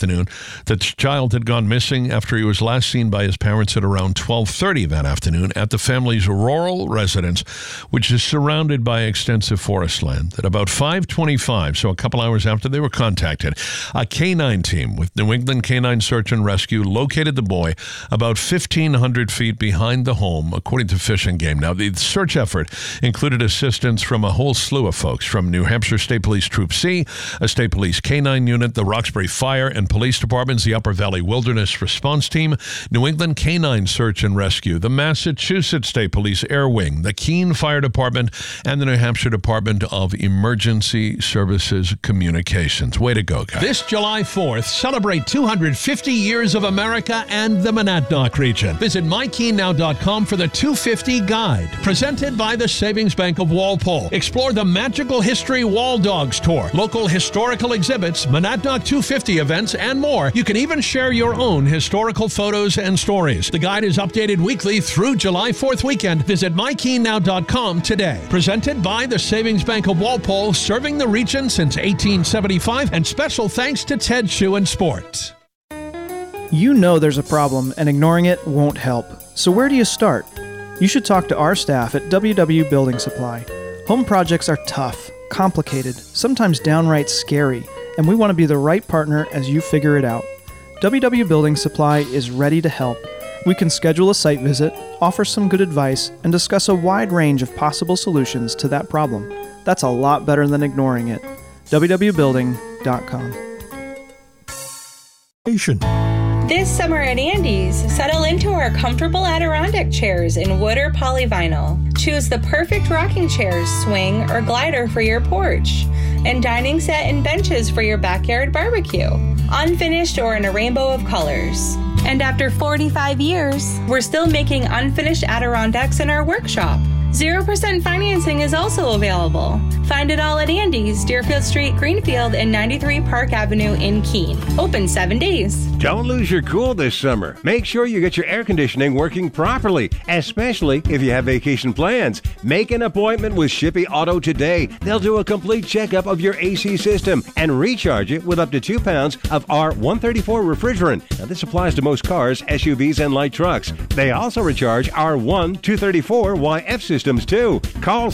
afternoon. The child had gone missing after he was last seen by his parents at around 12:30 that afternoon at the family's rural residence, which is surrounded by extensive forest land. At about 5:25, so a couple hours after they were contacted, a K-9 team with New England Canine Search and Rescue located the boy about 1,500 feet behind the home, according to Fish and Game. Now, the search effort included assistance from a whole slew of folks, from New Hampshire State Police Troop C, a State Police K-9 unit, the Roxbury Fire and Police Departments, the Upper Valley Wilderness Response Team, New England Canine Search and Rescue, the Massachusetts State Police Air Wing, the Keene Fire Department, and the New Hampshire Department of Emergency Services Communications. Way to go, guys. This July 4th, celebrate 250 years of America and the Monadnock region. Visit MyKeenNow.com for the 250 Guide, presented by the Savings Bank of Walpole. Explore the Magical History Wall Dogs Tour, local historical exhibits, Monadnock 250 events, and more. You can even share your own historical photos and stories. The guide is updated weekly through July 4th weekend. Visit MyKeenNow.com today. Presented by the Savings Bank of Walpole, serving the region since 1875, and special thanks to Ted Shoe and Sport. You know there's a problem, and ignoring it won't help. So where do you start? You should talk to our staff at WW Building Supply. Home projects are tough, complicated, sometimes downright scary, and we want to be the right partner as you figure it out. WW Building Supply is ready to help. We can schedule a site visit, offer some good advice, and discuss a wide range of possible solutions to that problem. That's a lot better than ignoring it. www.building.com. This summer at Andy's, settle into our comfortable Adirondack chairs in wood or polyvinyl. Choose the perfect rocking chairs, swing, or glider for your porch, and dining set and benches for your backyard barbecue, unfinished or in a rainbow of colors. And after 45 years, we're still making unfinished Adirondacks in our workshop. 0% financing is also available. Find it all at Andy's, Deerfield Street, Greenfield, and 93 Park Avenue in Keene. Open 7 days. Don't lose your cool this summer. Make sure you get your air conditioning working properly, especially if you have vacation plans. Make an appointment with Shippey Auto today. They'll do a complete checkup of your AC system and recharge it with up to 2 pounds of R134 refrigerant. Now, this applies to most cars, SUVs, and light trucks. They also recharge R1234YF systems too. Call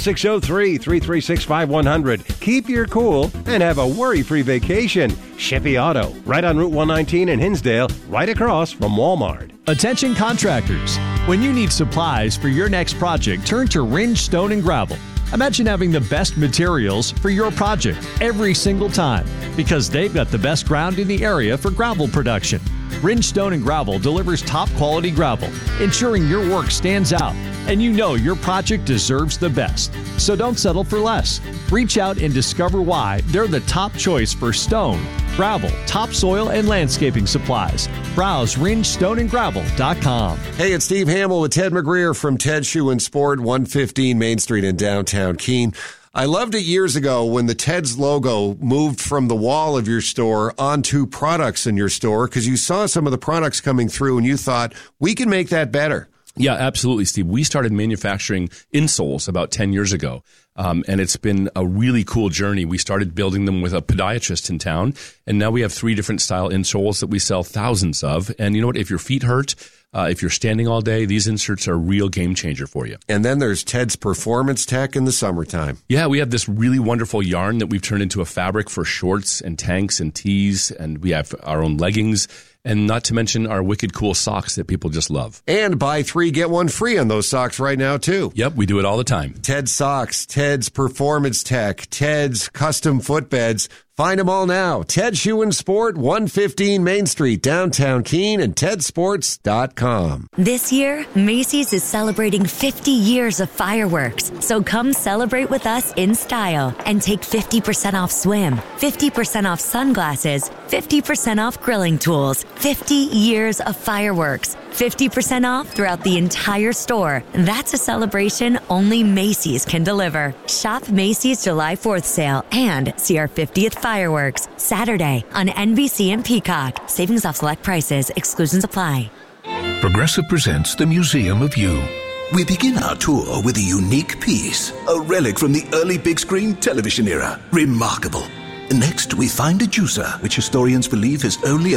603-336-5100. Keep your cool and have a worry-free vacation. Shippey Auto, right on Route 119 in Hinsdale, right across from Walmart. Attention contractors. When you need supplies for your next project, turn to Ringe Stone and Gravel. Imagine having the best materials for your project every single time, because they've got the best ground in the area for gravel production. Ringe Stone and Gravel delivers top quality gravel, ensuring your work stands out, and you know your project deserves the best. So don't settle for less. Reach out and discover why they're the top choice for stone, gravel, topsoil, and landscaping supplies. Browse RingeStoneandGravel.com. Hey, it's Steve Hamill with Ted McGreer from Ted Shoe and Sport, 115 Main Street in downtown Keene. I loved it years ago when the Ted's logo moved from the wall of your store onto products in your store, because you saw some of the products coming through and you thought, we can make that better. Yeah, absolutely, Steve. We started manufacturing insoles about 10 years ago, and it's been a really cool journey. We started building them with a podiatrist in town, and now we have 3 different style insoles that we sell thousands of. And you know what? If your feet hurt, if you're standing all day, these inserts are a real game changer for you. And then there's Ted's Performance Tech in the summertime. Yeah, we have this really wonderful yarn that we've turned into a fabric for shorts and tanks and tees, and we have our own leggings. And not to mention our wicked cool socks that people just love. And buy 3, get 1 free on those socks right now, too. Yep, we do it all the time. Ted's Socks, Ted's Performance Tech, Ted's Custom Footbeds. Find them all now. Ted Shoe and Sport, 115 Main Street, downtown Keene, and tedsports.com. This year, Macy's is celebrating 50 years of fireworks. So come celebrate with us in style and take 50% off swim, 50% off sunglasses, 50% off grilling tools, 50 years of fireworks, 50% off throughout the entire store. That's a celebration only Macy's can deliver. Shop Macy's July 4th sale and see our 50th fireworks Saturday on NBC and Peacock. Savings off select prices. Exclusions apply. Progressive presents the Museum of You. We begin our tour with a unique piece, a relic from the early big screen television era. Remarkable. Next, we find a juicer, which historians believe has only